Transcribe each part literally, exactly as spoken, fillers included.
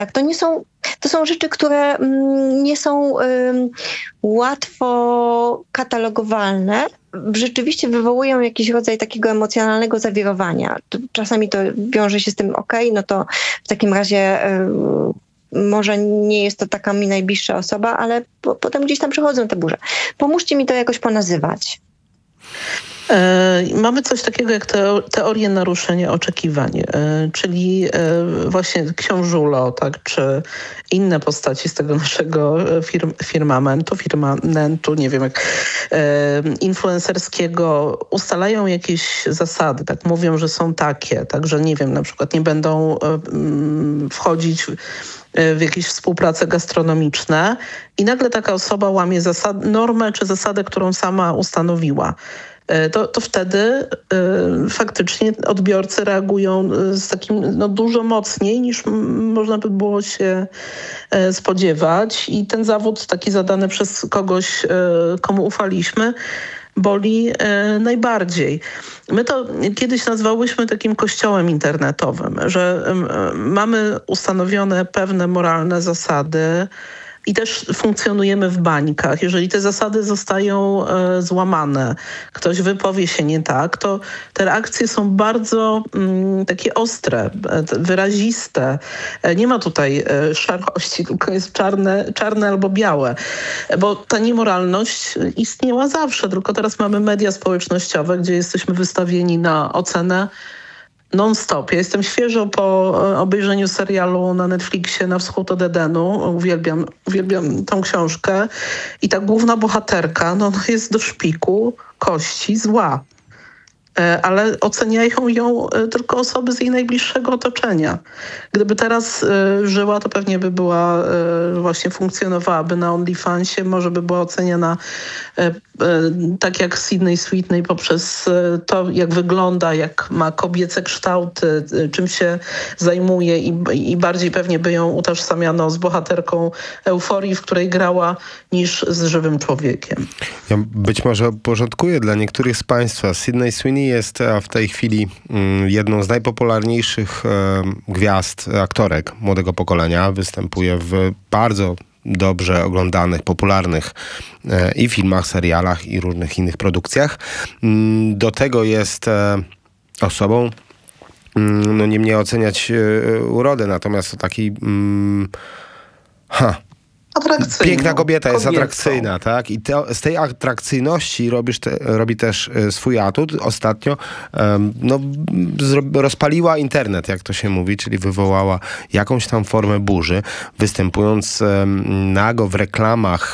to nie są, to są rzeczy, które mm, nie są ym, łatwo katalogowalne. Rzeczywiście wywołują jakiś rodzaj takiego emocjonalnego zawierowania. Czasami to wiąże się z tym, okej, okay, no to w takim razie y, może nie jest to taka mi najbliższa osoba, ale po, potem gdzieś tam przychodzą te burze. Pomóżcie mi to jakoś ponazywać. Mamy coś takiego jak teo- teorię naruszenia oczekiwań, czyli właśnie książulo, tak, czy inne postaci z tego naszego firm, firmamentu, firmamentu, nie wiem jak, influencerskiego, ustalają jakieś zasady, tak, mówią, że są takie, tak, że nie wiem, na przykład nie będą wchodzić w jakieś współprace gastronomiczne i nagle taka osoba łamie zasad, normę czy zasadę, którą sama ustanowiła. To, to wtedy y, faktycznie odbiorcy reagują z takim no, dużo mocniej niż m- można by było się y, spodziewać i ten zawód taki zadany przez kogoś, y, komu ufaliśmy, boli y, najbardziej. My to kiedyś nazwałyśmy takim kościołem internetowym, że y, mamy ustanowione pewne moralne zasady, i też funkcjonujemy w bańkach. Jeżeli te zasady zostają e, złamane, ktoś wypowie się nie tak, to te reakcje są bardzo mm, takie ostre, wyraziste. E, nie ma tutaj e, szarości, tylko jest czarne, czarne albo białe. E, bo ta niemoralność istniała zawsze, tylko teraz mamy media społecznościowe, gdzie jesteśmy wystawieni na ocenę non-stop. Ja jestem świeżo po obejrzeniu serialu na Netflixie Na wschód od Edenu. Uwielbiam, uwielbiam tą książkę. I ta główna bohaterka, no, ona jest do szpiku kości zła. Ale oceniają ją tylko osoby z jej najbliższego otoczenia. Gdyby teraz żyła, to pewnie by była, właśnie funkcjonowałaby na OnlyFansie, może by była oceniana tak jak Sydney Sweeney poprzez to, jak wygląda, jak ma kobiece kształty, czym się zajmuje i, i bardziej pewnie by ją utożsamiano z bohaterką Euforii, w której grała, niż z żywym człowiekiem. Ja być może porządkuję dla niektórych z Państwa. Sydney Sweeney jest w tej chwili jedną z najpopularniejszych gwiazd, aktorek młodego pokolenia. Występuje w bardzo dobrze oglądanych, popularnych i filmach, serialach i różnych innych produkcjach. Do tego jest osobą, no nie mnie oceniać urodę, natomiast to taki ha, piękna kobieta jest kobietą. Atrakcyjna, tak? I te, z tej atrakcyjności robisz te, robi też e, swój atut. Ostatnio um, no, zro, rozpaliła internet, jak to się mówi, czyli wywołała jakąś tam formę burzy, występując um, nago w reklamach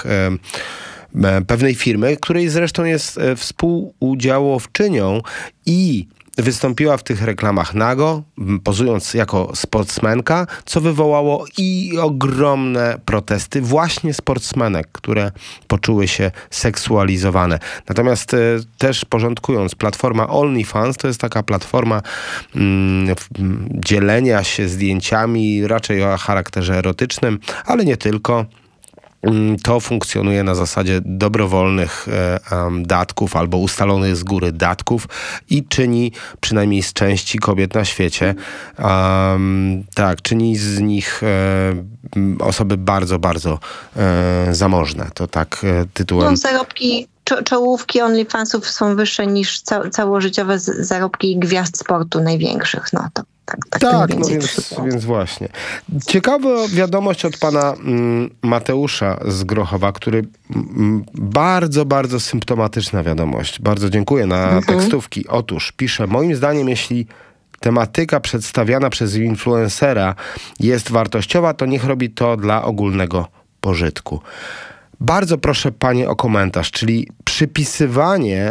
um, pewnej firmy, której zresztą jest e, współudziałowczynią i wystąpiła w tych reklamach nago, pozując jako sportsmenka, co wywołało i ogromne protesty właśnie sportsmenek, które poczuły się seksualizowane. Natomiast e, też porządkując, platforma OnlyFans to jest taka platforma mm, dzielenia się zdjęciami raczej o charakterze erotycznym, ale nie tylko. To funkcjonuje na zasadzie dobrowolnych e, um, datków albo ustalonych z góry datków i czyni przynajmniej z części kobiet na świecie um, tak, czyni z nich e, osoby bardzo, bardzo e, zamożne. To tak e, tytułem. No, zarobki czo- czołówki OnlyFansów są wyższe niż ca- całożyciowe z- zarobki gwiazd sportu największych. No to Tak, tak, tak no więc, więc właśnie. Ciekawa wiadomość od pana mm, Mateusza z Grochowa, który mm, bardzo, bardzo symptomatyczna wiadomość. Bardzo dziękuję na mhm. tekstówki. Otóż pisze, moim zdaniem, jeśli tematyka przedstawiana przez influencera jest wartościowa, to niech robi to dla ogólnego pożytku. Bardzo proszę panie o komentarz, czyli przypisywanie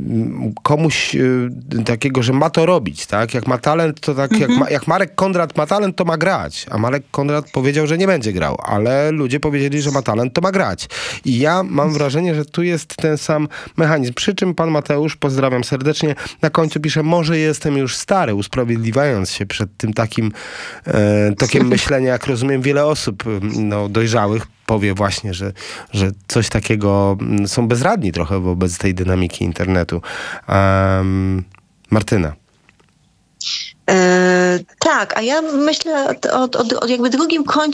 komuś y, takiego, że ma to robić, tak? Jak ma talent, to tak, mhm. jak, ma, jak Marek Kondrat ma talent, to ma grać. A Marek Kondrat powiedział, że nie będzie grał, ale ludzie powiedzieli, że ma talent, to ma grać. I ja mam wrażenie, że tu jest ten sam mechanizm. Przy czym pan Mateusz, pozdrawiam serdecznie, na końcu pisze, może jestem już stary, usprawiedliwiając się przed tym takim e, tokiem myślenia, jak rozumiem wiele osób no, dojrzałych, powie właśnie, że, że coś takiego są bezradni trochę wobec tej dynamiki internetu. Um, Martyna. E, tak, a ja myślę o, o, o jakby drugim końcu